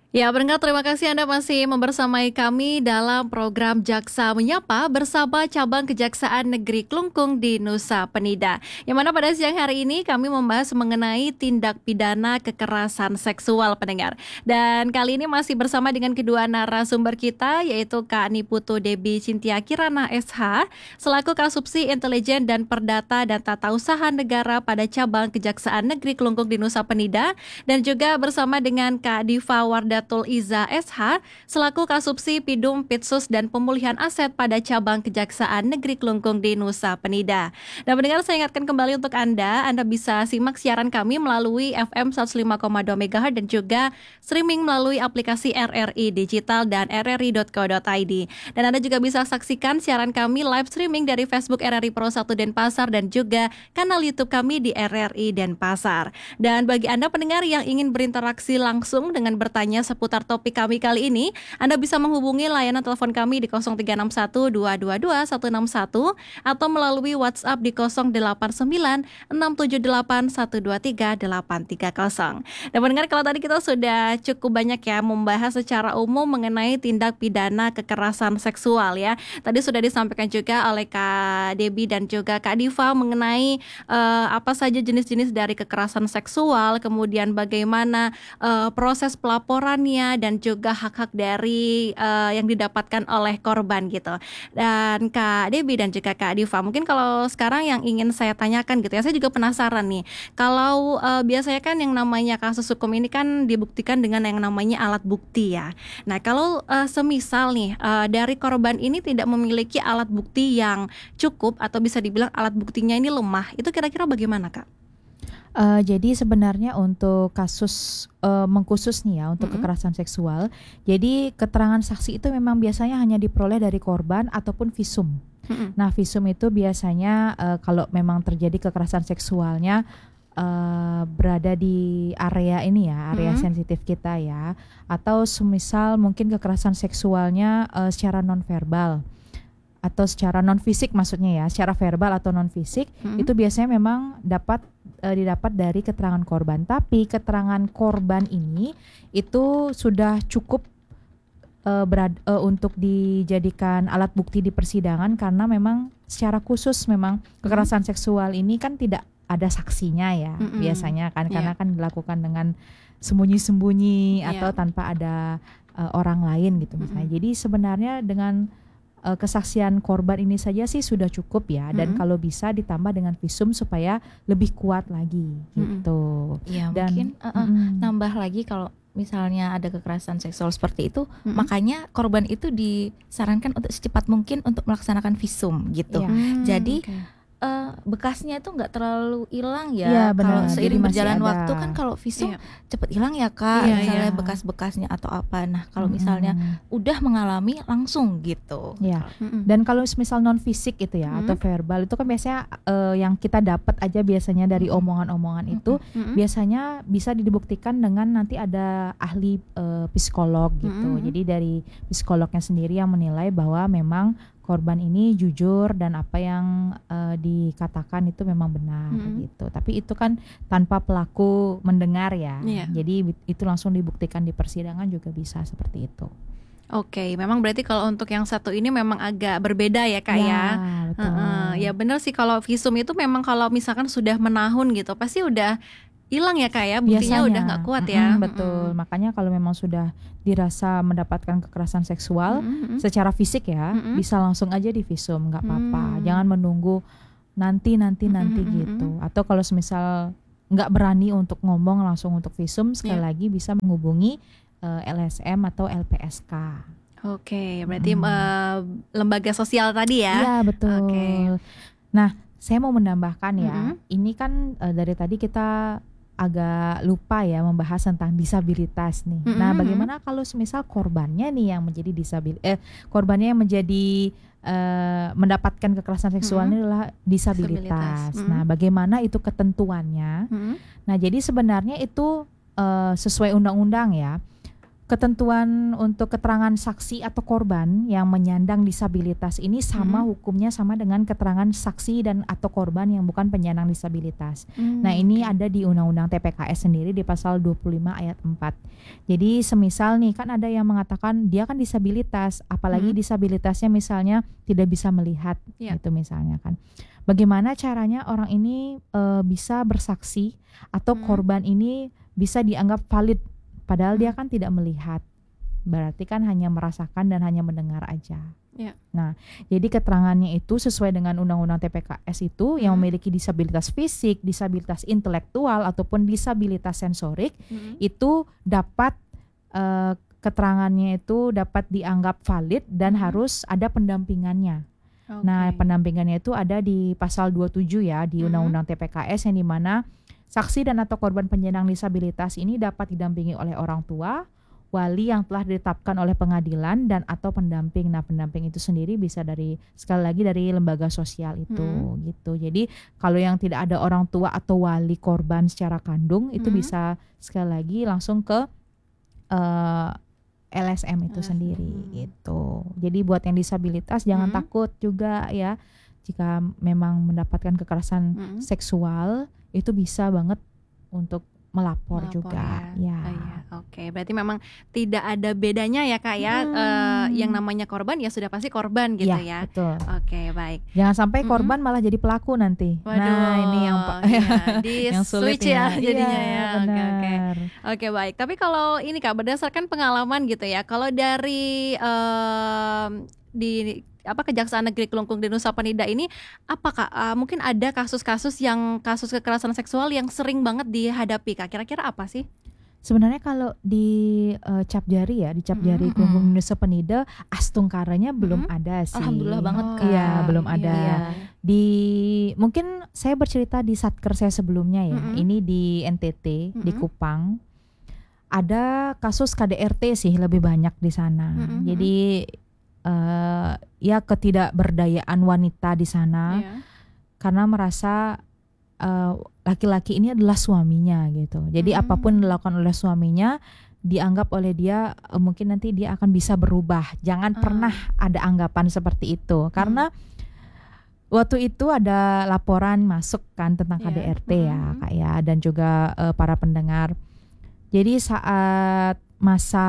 Ya, pendengar, terima kasih Anda masih membersamai kami dalam program Jaksa Menyapa bersama Cabang Kejaksaan Negeri Klungkung di Nusa Penida. Yang mana pada siang hari ini kami membahas mengenai tindak pidana kekerasan seksual, pendengar. Dan kali ini masih bersama dengan kedua narasumber kita, yaitu Kak Niputu Debbie Cynthia Kirana SH, selaku Kasubsi Intelijen dan Perdata dan Tata Usaha Negara pada Cabang Kejaksaan Negeri Klungkung di Nusa Penida, dan juga bersama dengan Kak Diva Wardatul Iza SH selaku Kasubsi Pidum Pitsus dan Pemulihan Aset pada Cabang Kejaksaan Negeri Klungkung di Nusa Penida. Dan pendengar, saya ingatkan kembali untuk Anda bisa simak siaran kami melalui FM 105,2 MHz dan juga streaming melalui aplikasi RRI Digital dan rri.co.id. Dan Anda juga bisa saksikan siaran kami live streaming dari Facebook RRI Pro 1 Denpasar dan juga kanal YouTube kami di RRI Denpasar. Dan bagi Anda pendengar yang ingin berinteraksi langsung dengan bertanya seputar topik kami kali ini, Anda bisa menghubungi layanan telepon kami di 0361 222 161 atau melalui WhatsApp di 089 678 123 830. Dan pendengar, kalau tadi kita sudah cukup banyak ya membahas secara umum mengenai tindak pidana kekerasan seksual ya. Tadi sudah disampaikan juga oleh Kak Debbie dan juga Kak Diva mengenai apa saja jenis-jenis dari kekerasan seksual, kemudian bagaimana proses pelaporannya dan juga hak-hak dari yang didapatkan oleh korban gitu. Dan Kak Debbie dan juga Kak Diva, mungkin kalau sekarang yang ingin saya tanyakan gitu ya, saya juga penasaran nih. Kalau biasanya kan yang namanya kasus hukum ini kan dibuktikan dengan yang namanya alat bukti ya. Nah, kalau semisal nih dari korban ini tidak memiliki alat bukti yang cukup atau bisa dibilang alat buktinya ini lemah, itu kira-kira bagaimana, Kak? Jadi sebenarnya untuk kasus mengkhusus nih ya untuk kekerasan seksual, jadi keterangan saksi itu memang biasanya hanya diperoleh dari korban ataupun visum. Nah, visum itu biasanya kalau memang terjadi kekerasan seksualnya berada di area ini ya, area sensitif kita ya, atau semisal mungkin kekerasan seksualnya secara nonverbal atau secara non fisik, maksudnya ya, secara verbal atau non fisik, itu biasanya memang didapat dari keterangan korban. Tapi keterangan korban ini itu sudah cukup untuk dijadikan alat bukti di persidangan, karena memang secara khusus memang kekerasan seksual ini kan tidak ada saksinya ya, biasanya kan, karena kan dilakukan dengan sembunyi-sembunyi atau tanpa ada orang lain gitu misalnya. Jadi sebenarnya dengan kesaksian korban ini saja sih sudah cukup ya, dan kalau bisa ditambah dengan visum supaya lebih kuat lagi gitu. Ya, Dan mungkin nambah lagi kalau misalnya ada kekerasan seksual seperti itu, makanya korban itu disarankan untuk secepat mungkin untuk melaksanakan visum gitu. Jadi bekasnya itu nggak terlalu hilang ya. Kalau seiring berjalan waktu kan kalau visum cepet hilang ya Kak, misalnya bekas-bekasnya atau apa. Nah, kalau misalnya udah mengalami langsung gitu. Dan kalau misal non fisik itu ya atau verbal itu kan biasanya yang kita dapat aja biasanya dari omongan-omongan itu biasanya bisa dibuktikan dengan nanti ada ahli psikolog gitu. Jadi dari psikolognya sendiri yang menilai bahwa memang korban ini jujur dan apa yang dikatakan itu memang benar gitu. Tapi itu kan tanpa pelaku mendengar ya. Jadi itu langsung dibuktikan di persidangan juga bisa seperti itu. Oke, memang berarti kalau untuk yang satu ini memang agak berbeda ya Kak ya. Betul. Ya benar sih, kalau visum itu memang kalau misalkan sudah menahun gitu pasti udah hilang ya Kak ya, buktinya udah nggak kuat ya. Betul. Makanya kalau memang sudah dirasa mendapatkan kekerasan seksual secara fisik ya, bisa langsung aja divisum, nggak apa-apa. Jangan menunggu nanti gitu. Atau kalau semisal nggak berani untuk ngomong langsung untuk visum, sekali lagi bisa menghubungi LSM atau LPSK. Oke, berarti lembaga sosial tadi ya. Iya, betul. Oke. Nah, saya mau menambahkan ya, ini kan dari tadi kita agak lupa ya membahas tentang disabilitas nih. Nah, bagaimana kalau semisal korbannya nih yang menjadi korbannya yang menjadi mendapatkan kekerasan seksual ini adalah disabilitas. Nah, bagaimana itu ketentuannya? Nah, jadi sebenarnya itu sesuai undang-undang ya. ketentuan untuk keterangan saksi atau korban yang menyandang disabilitas ini sama hukumnya sama dengan keterangan saksi dan atau korban yang bukan penyandang disabilitas. Nah, ini ada di Undang-Undang TPKS sendiri di pasal 25 ayat 4. Jadi semisal nih kan ada yang mengatakan dia kan disabilitas, apalagi disabilitasnya misalnya tidak bisa melihat, gitu misalnya kan. Bagaimana caranya orang ini bisa bersaksi atau korban ini bisa dianggap valid padahal dia kan tidak melihat, berarti kan hanya merasakan dan hanya mendengar aja. Nah, jadi keterangannya itu sesuai dengan Undang-Undang TPKS itu yang memiliki disabilitas fisik, disabilitas intelektual ataupun disabilitas sensorik itu dapat keterangannya itu dapat dianggap valid dan harus ada pendampingannya. Nah, pendampingannya itu ada di pasal 27 ya di Undang-Undang TPKS yang dimana saksi dan atau korban penyandang disabilitas ini dapat didampingi oleh orang tua, wali yang telah ditetapkan oleh pengadilan dan atau pendamping. Nah, pendamping itu sendiri bisa sekali lagi dari lembaga sosial itu gitu. Jadi kalau yang tidak ada orang tua atau wali korban secara kandung itu bisa sekali lagi langsung ke LSM itu sendiri gitu. Jadi buat yang disabilitas jangan takut juga ya. Jika memang mendapatkan kekerasan seksual itu bisa banget untuk melapor juga ya. Oke, berarti memang tidak ada bedanya ya Kak ya, yang namanya korban ya sudah pasti korban gitu ya. Betul. Oke, baik. Jangan sampai korban malah jadi pelaku nanti. Waduh, nah ini yang di yang sulit switch ya jadinya ya. Benar. Oke, baik. Tapi kalau ini Kak berdasarkan pengalaman gitu ya, kalau dari di Kejaksaan Negeri Kelungkung di Nusa Penida ini apakah mungkin ada kasus-kasus kasus kekerasan seksual yang sering banget dihadapi Kak? Kira-kira apa sih? Sebenarnya kalau di Capjari ya, di Capjari Kelungkung Nusa Penida astungkaranya belum ada sih. Alhamdulillah banget Kak. Iya, belum ada. Mungkin saya bercerita di Satker saya sebelumnya ya. Ini di NTT, di Kupang. Ada kasus KDRT sih lebih banyak di sana. Jadi ya ketidakberdayaan wanita di sana karena merasa laki-laki ini adalah suaminya gitu. Jadi apapun dilakukan oleh suaminya dianggap oleh dia mungkin nanti dia akan bisa berubah. Jangan pernah ada anggapan seperti itu karena waktu itu ada laporan masuk kan tentang KDRT ya Kak ya dan juga para pendengar. Jadi saat masa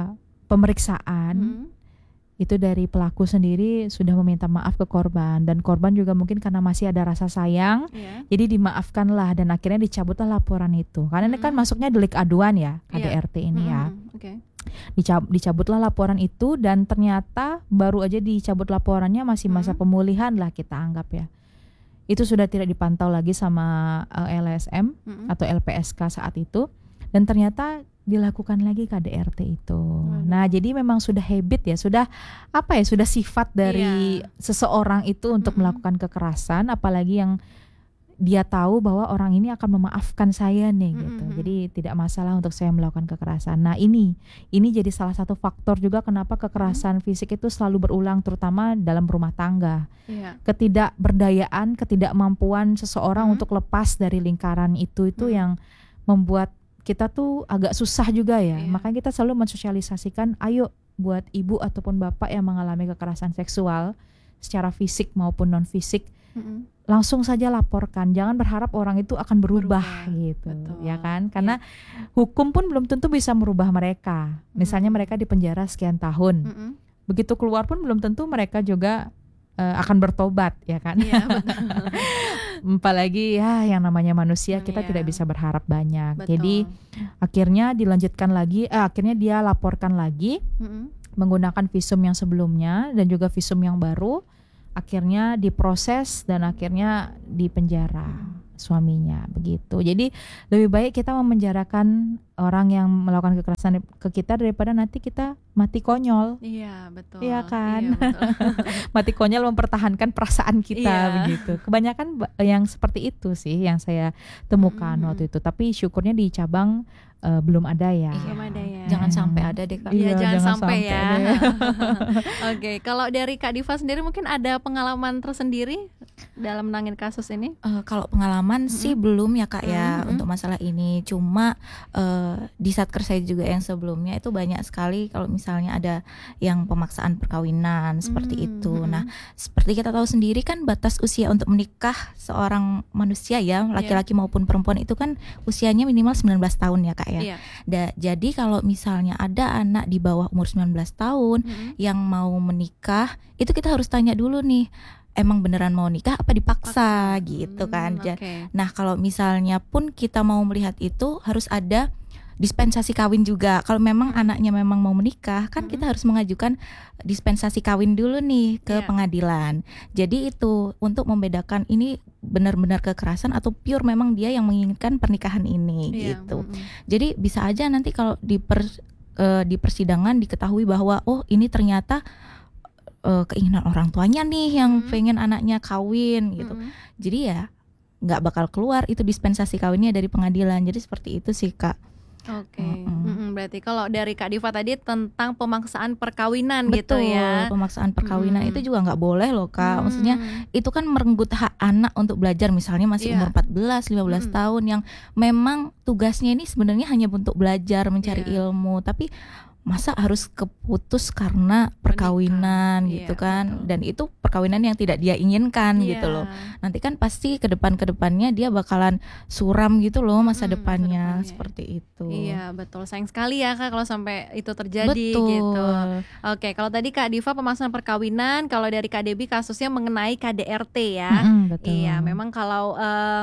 pemeriksaan itu dari pelaku sendiri sudah meminta maaf ke korban dan korban juga mungkin karena masih ada rasa sayang jadi dimaafkanlah dan akhirnya dicabutlah laporan itu karena ini kan masuknya delik aduan ya KDRT ini ya. Dicabutlah laporan itu dan ternyata baru aja dicabut laporannya masih masa pemulihan lah kita anggap ya. Itu sudah tidak dipantau lagi sama LSM atau LPSK saat itu dan ternyata dilakukan lagi KDRT itu. Nah, jadi memang sudah habit ya, sudah sifat dari seseorang itu untuk melakukan kekerasan, apalagi yang dia tahu bahwa orang ini akan memaafkan saya nih gitu. Jadi tidak masalah untuk saya melakukan kekerasan. Nah, ini jadi salah satu faktor juga kenapa kekerasan fisik itu selalu berulang terutama dalam rumah tangga. Ketidakberdayaan, ketidakmampuan seseorang untuk lepas dari lingkaran itu yang membuat kita tuh agak susah juga ya. Makanya kita selalu mensosialisasikan ayo buat ibu ataupun bapak yang mengalami kekerasan seksual secara fisik maupun non fisik langsung saja laporkan. Jangan berharap orang itu akan berubah gitu. Betul. Ya kan? Karena hukum pun belum tentu bisa merubah mereka. Misalnya mereka di penjara sekian tahun. Begitu keluar pun belum tentu mereka juga akan bertobat ya kan. Apalagi ya yang namanya manusia kita tidak bisa berharap banyak. Betul. Jadi akhirnya dilanjutkan lagi, akhirnya dia laporkan lagi menggunakan visum yang sebelumnya dan juga visum yang baru. Akhirnya diproses dan akhirnya dipenjara suaminya begitu. Jadi lebih baik kita memenjarakan orang yang melakukan kekerasan ke kita daripada nanti kita mati konyol. Iya betul. Iya kan. Iya, betul. Mati konyol mempertahankan perasaan kita begitu. Kebanyakan yang seperti itu sih yang saya temukan waktu itu. Tapi syukurnya di cabang belum ada ya. Belum ada ya. Jangan sampai ada deh Kak. Iya, jangan sampai ya. deh. Oke, kalau dari Kak Diva sendiri mungkin ada pengalaman tersendiri dalam menangin kasus ini? Kalau pengalaman sih belum ya Kak ya untuk masalah ini. Cuma di Satker saya juga yang sebelumnya itu banyak sekali kalau misalnya ada yang pemaksaan perkawinan seperti itu. Nah, seperti kita tahu sendiri kan batas usia untuk menikah seorang manusia ya, laki-laki maupun perempuan itu kan usianya minimal 19 tahun ya Kak ya. Jadi kalau misalnya ada anak di bawah umur 19 tahun yang mau menikah, itu kita harus tanya dulu nih, emang beneran mau nikah apa dipaksa gitu kan. Nah kalau misalnya pun kita mau melihat itu harus ada dispensasi kawin juga. Kalau memang anaknya memang mau menikah kan kita harus mengajukan dispensasi kawin dulu nih ke pengadilan. Jadi itu untuk membedakan ini benar-benar kekerasan atau pure memang dia yang menginginkan pernikahan ini gitu. Jadi bisa aja nanti kalau di persidangan diketahui bahwa oh ini ternyata keinginan orang tuanya nih yang pengen anaknya kawin gitu. Jadi ya nggak bakal keluar itu dispensasi kawinnya dari pengadilan. Jadi seperti itu sih Kak. Berarti kalau dari Kak Diva tadi tentang pemaksaan perkawinan. Betul, gitu ya. Pemaksaan perkawinan itu juga nggak boleh loh Kak. Maksudnya itu kan merenggut hak anak untuk belajar, misalnya masih umur 14-15 tahun yang memang tugasnya ini sebenarnya hanya untuk belajar, mencari ilmu, tapi masa harus keputus karena perkawinan gitu kan. Dan itu perkawinan yang tidak dia inginkan gitu loh. Nanti kan pasti kedepannya dia bakalan suram gitu loh masa depannya seperti itu. Iya betul, sayang sekali ya Kak kalau sampai itu terjadi. Betul. Gitu. Oke, kalau tadi Kak Diva pemaksaan perkawinan, kalau dari Kak Debbie kasusnya mengenai KDRT ya. Betul. Iya, memang kalau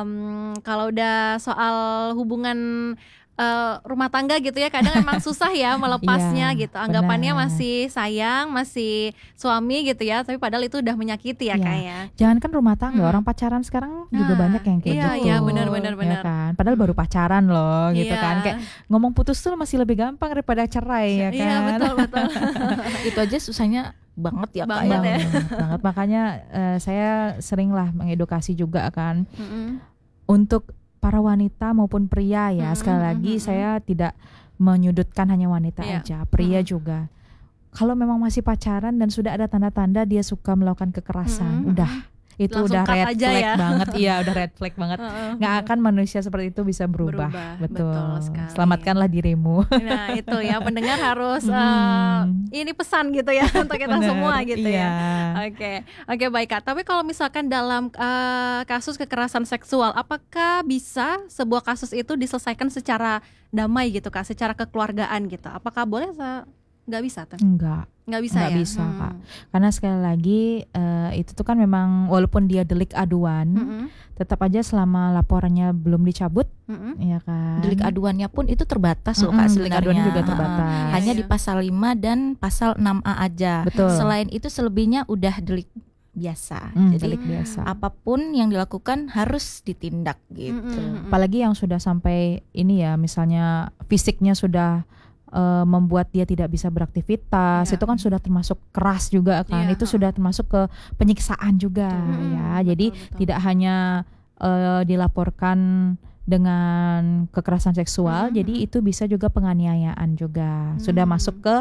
udah soal hubungan rumah tangga gitu ya, kadang emang susah ya melepasnya gitu. Anggapannya masih sayang, masih suami gitu ya, tapi padahal itu udah menyakiti ya Kak ya. Jangan kan rumah tangga, orang pacaran sekarang juga banyak yang kayak gitu. Iya benar. Ya kan? Padahal baru pacaran loh gitu kan. Kayak ngomong putus tuh masih lebih gampang daripada cerai ya kan. Iya betul. Itu aja susahnya banget ya Kak banget ya. Banget, makanya saya sering lah mengedukasi juga kan untuk para wanita maupun pria ya. Sekali lagi saya tidak menyudutkan hanya wanita aja, pria juga. Kalau memang masih pacaran dan sudah ada tanda-tanda dia suka melakukan kekerasan, itu langsung udah red flag ya. banget. Iya, udah red flag banget. Nggak akan manusia seperti itu bisa berubah. Betul sekali. Selamatkanlah dirimu. Nah itu ya, pendengar harus ini pesan gitu ya untuk kita semua gitu ya. Oke baik Kak. Tapi kalau misalkan dalam kasus kekerasan seksual, apakah bisa sebuah kasus itu diselesaikan secara damai gitu Kak, secara kekeluargaan gitu? Apakah boleh? Nggak bisa tuh? Nggak bisa nggak bisa Kak. Karena sekali lagi itu tuh kan memang walaupun dia delik aduan, tetap aja selama laporannya belum dicabut, ya kan. Delik aduannya pun itu terbatas loh Kak sebenarnya. Delik aduannya juga terbatas. Hanya di pasal 5 dan pasal 6A aja. Betul. Selain itu selebihnya udah delik biasa. Jadi delik biasa. Apapun yang dilakukan harus ditindak gitu. Apalagi yang sudah sampai ini ya, misalnya fisiknya sudah membuat dia tidak bisa beraktivitas, itu kan sudah termasuk keras juga kan. Itu sudah termasuk ke penyiksaan juga ya. Jadi tidak hanya dilaporkan dengan kekerasan seksual, jadi itu bisa juga penganiayaan juga. Sudah masuk ke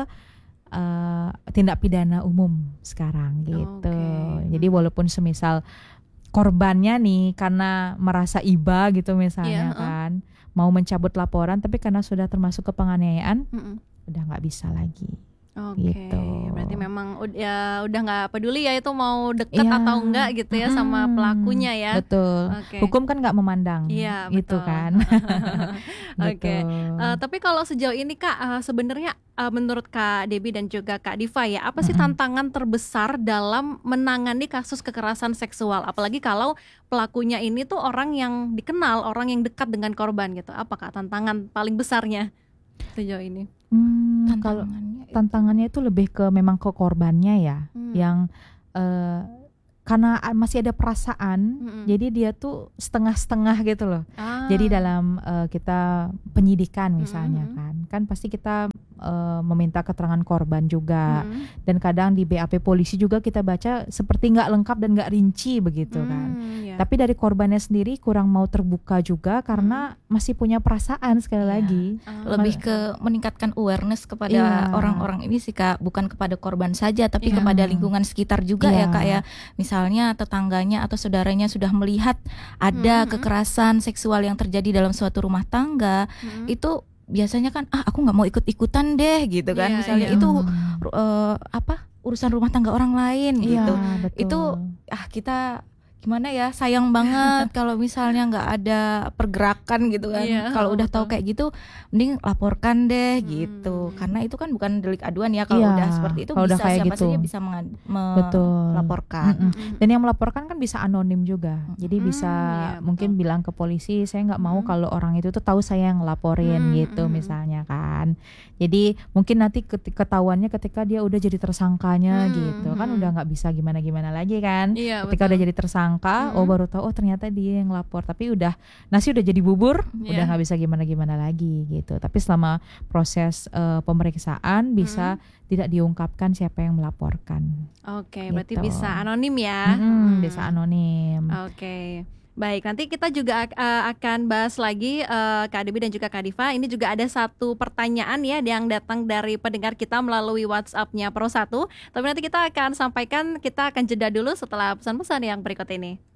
tindak pidana umum sekarang gitu. Jadi walaupun semisal korbannya nih karena merasa iba gitu misalnya kan, mau mencabut laporan, tapi karena sudah termasuk ke penganiayaan, udah nggak bisa lagi. Gitu. Berarti memang udah nggak peduli ya itu mau deket atau enggak gitu ya sama pelakunya ya. Betul. Hukum kan nggak memandang. Iya, gitu betul. kan. Tapi kalau sejauh ini Kak, sebenarnya menurut Kak Debbie dan juga Kak Diva ya, apa sih tantangan terbesar dalam menangani kasus kekerasan seksual? Apalagi kalau pelakunya ini tuh orang yang dikenal, orang yang dekat dengan korban gitu. Apa Kak tantangan paling besarnya sejauh ini? Kalau tantangannya itu lebih ke memang ke korbannya ya, yang karena masih ada perasaan, jadi dia tuh setengah-setengah gitu loh. Jadi dalam kita penyidikan misalnya kan pasti kita meminta keterangan korban juga. Dan kadang di BAP polisi juga kita baca seperti nggak lengkap dan nggak rinci begitu kan. Tapi dari korbannya sendiri kurang mau terbuka juga karena masih punya perasaan sekali lagi. Lebih ke meningkatkan awareness kepada orang-orang ini sih Kak, bukan kepada korban saja tapi kepada lingkungan sekitar juga ya Kak ya. Misalnya tetangganya atau saudaranya sudah melihat ada kekerasan seksual yang terjadi dalam suatu rumah tangga, itu biasanya kan aku nggak mau ikut-ikutan deh gitu kan. Misalnya itu urusan rumah tangga orang lain gitu. Betul. Itu kita gimana ya, sayang banget kalau misalnya nggak ada pergerakan gitu kan. Kalau udah tahu kayak gitu mending laporkan deh gitu, karena itu kan bukan delik aduan ya. Kalau udah seperti itu bisa siapa saja bisa melaporkan. Dan yang melaporkan kan bisa anonim juga, jadi bisa mungkin bilang ke polisi saya nggak mau kalau orang itu tuh tahu saya yang ngelaporin gitu misalnya kan. Jadi mungkin nanti ketahuannya ketika dia udah jadi tersangkanya gitu kan, udah nggak bisa gimana-gimana lagi kan. Ketika udah jadi tersangka, baru tahu ternyata dia yang lapor, tapi nasi udah jadi bubur, udah nggak bisa gimana-gimana lagi gitu. Tapi selama proses pemeriksaan bisa tidak diungkapkan siapa yang melaporkan. Oke, gitu. Berarti bisa anonim ya? Bisa anonim. Oke. Baik, nanti kita juga akan bahas lagi Kak Debbie dan juga Kak Diva. Ini juga ada satu pertanyaan ya yang datang dari pendengar kita melalui WhatsApp-nya Pro 1. Tapi nanti kita akan sampaikan, kita akan jeda dulu setelah pesan-pesan yang berikut ini.